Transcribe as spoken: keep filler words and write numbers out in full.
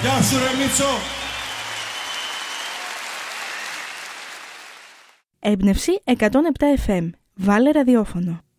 Γεια σου ρε Μίτσο. Έμπνευση εκατόν επτά εφ εμ. Βάλε ραδιόφωνο.